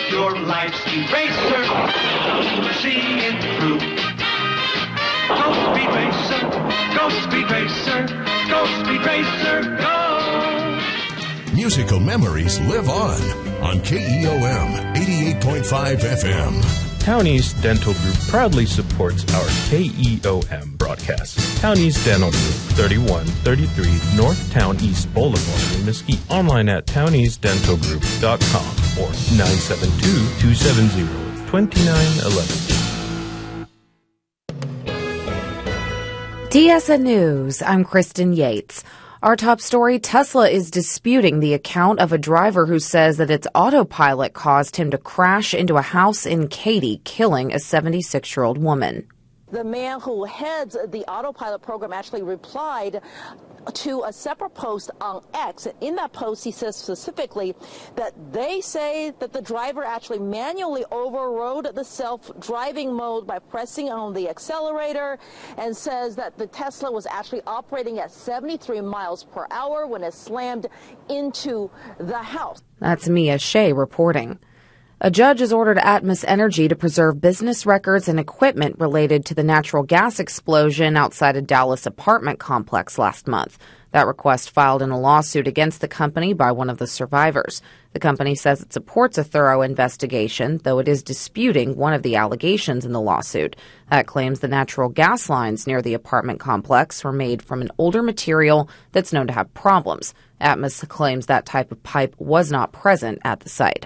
your life's eraser. See it through. Go Speed Racer, go Speed Racer, go Speed Racer, go. Musical memories live on KEOM 88.5 FM. Townies Dental Group proudly supports our KEOM broadcast. Townies Dental Group, 3133 North Town East Boulevard in Mesquite. Online at towniesdentalgroup.com or 972-270-2911. TSN News, I'm Kristen Yates. Our top story, Tesla is disputing the account of a driver who says that its autopilot caused him to crash into a house in Katy, killing a 76-year-old woman. The man who heads the autopilot program actually replied to a separate post on X. In that post, he says specifically that they say that the driver actually manually overrode the self-driving mode by pressing on the accelerator, and says that the Tesla was actually operating at 73 miles per hour when it slammed into the house. That's Mia Shea reporting. A judge has ordered Atmos Energy to preserve business records and equipment related to the natural gas explosion outside a Dallas apartment complex last month. That request filed in a lawsuit against the company by one of the survivors. The company says it supports a thorough investigation, though it is disputing one of the allegations in the lawsuit. That claims the natural gas lines near the apartment complex were made from an older material that's known to have problems. Atmos claims that type of pipe was not present at the site.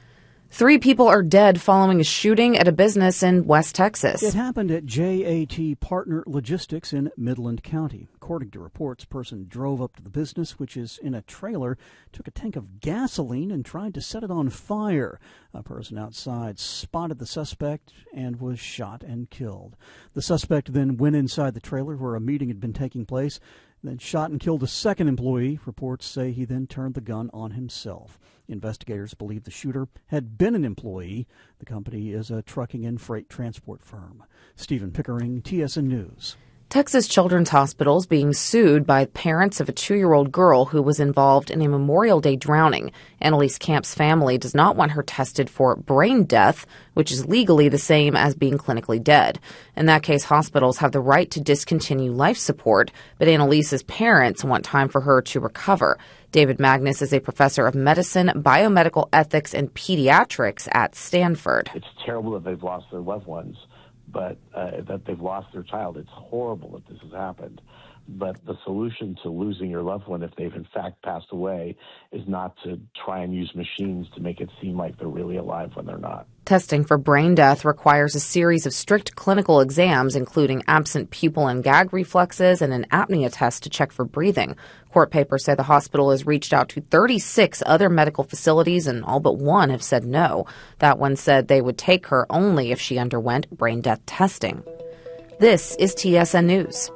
3 people are dead following a shooting at a business in West Texas. It happened at JAT Partner Logistics in Midland County. According to reports, a person drove up to the business, which is in a trailer, took a tank of gasoline and tried to set it on fire. A person outside spotted the suspect and was shot and killed. The suspect then went inside the trailer where a meeting had been taking place, then shot and killed a second employee. Reports say he then turned the gun on himself. Investigators believe the shooter had been an employee. The company is a trucking and freight transport firm. Stephen Pickering, TSN News. Texas Children's Hospital is being sued by parents of a 2-year-old girl who was involved in a Memorial Day drowning. Annalise Camp's family does not want her tested for brain death, which is legally the same as being clinically dead. In that case, hospitals have the right to discontinue life support, but Annalise's parents want time for her to recover. David Magnus is a professor of medicine, biomedical ethics, and pediatrics at Stanford. It's terrible that they've lost their loved ones, but that they've lost their child. It's horrible that this has happened. But the solution to losing your loved one, if they've in fact passed away, is not to try and use machines to make it seem like they're really alive when they're not. Testing for brain death requires a series of strict clinical exams, including absent pupil and gag reflexes and an apnea test to check for breathing. Court papers say the hospital has reached out to 36 other medical facilities, and all but one have said no. That one said they would take her only if she underwent brain death testing. This is TSN News.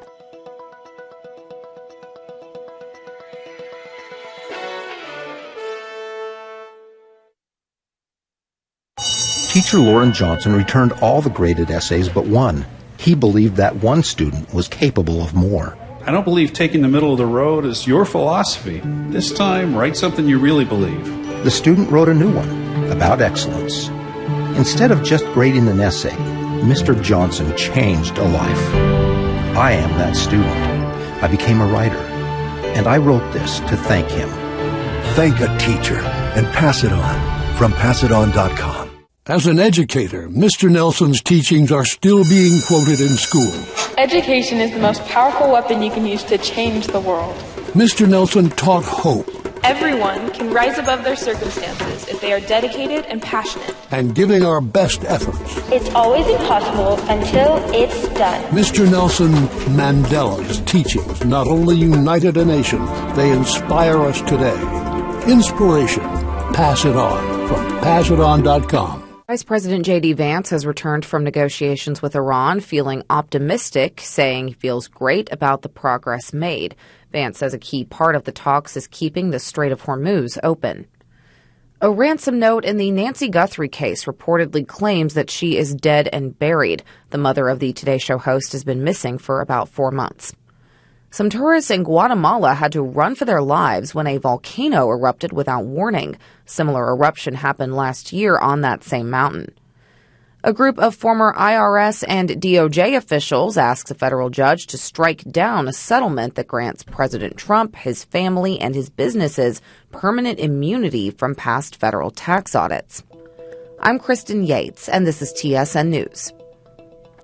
Teacher Lauren Johnson returned all the graded essays but one. He believed that one student was capable of more. I don't believe taking the middle of the road is your philosophy. This time, write something you really believe. The student wrote a new one about excellence. Instead of just grading an essay, Mr. Johnson changed a life. I am that student. I became a writer, and I wrote this to thank him. Thank a teacher and pass it on from PassItOn.com. As an educator, Mr. Nelson's teachings are still being quoted in school. Education is the most powerful weapon you can use to change the world. Mr. Nelson taught hope. Everyone can rise above their circumstances if they are dedicated and passionate. And giving our best efforts. It's always impossible until it's done. Mr. Nelson Mandela's teachings not only united a nation, they inspire us today. Inspiration. Pass it on from PassItOn.com. Vice President J.D. Vance has returned from negotiations with Iran feeling optimistic, saying he feels great about the progress made. Vance says a key part of the talks is keeping the Strait of Hormuz open. A ransom note in the Nancy Guthrie case reportedly claims that she is dead and buried. The mother of the Today Show host has been missing for about 4 months. Some tourists in Guatemala had to run for their lives when a volcano erupted without warning. Similar eruption happened last year on that same mountain. A group of former IRS and DOJ officials asks a federal judge to strike down a settlement that grants President Trump, his family, and his businesses permanent immunity from past federal tax audits. I'm Kristen Yates, and this is TSN News.